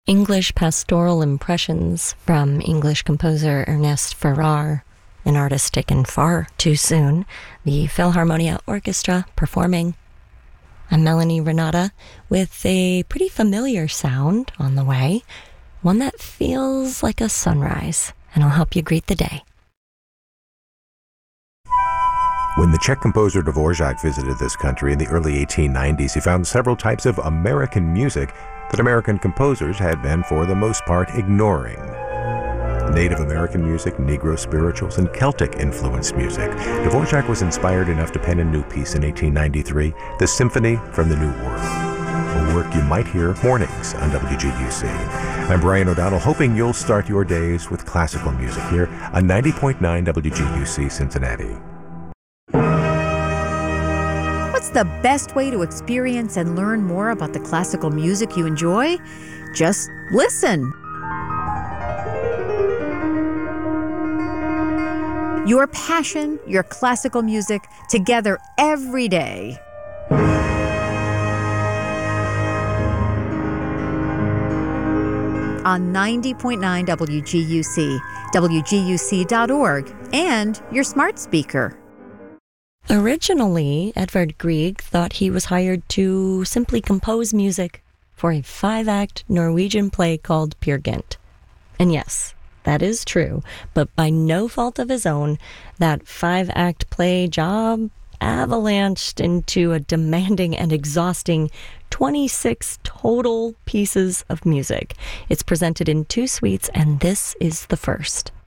English pastoral impressions from English composer Ernest Farrar, an artist taken far too soon, the Philharmonia Orchestra performing. I'm Melanie Renata with a pretty familiar sound on the way, one that feels like a sunrise, and I'll help you greet the day. When the Czech composer Dvorak visited this country in the early 1890s, he found several types of American music that American composers had been, for the most part, ignoring. Native American music, Negro spirituals, and Celtic-influenced music. Dvorak was inspired enough to pen a new piece in 1893, The Symphony from the New World, a work you might hear mornings on WGUC. I'm Brian O'Donnell, hoping you'll start your days with classical music here on 90.9 WGUC Cincinnati. What's the best way to experience and learn more about the classical music you enjoy? Just listen. Your passion, your classical music, together every day. On 90.9 WGUC, WGUC.org, and your smart speaker. Originally, Edvard Grieg thought he was hired to simply compose music for a 5-act Norwegian play called Peer Gynt. And yes, that is true, but by no fault of his own, that 5-act play job avalanched into a demanding and exhausting 26 total pieces of music. It's presented in 2 suites, and this is the first.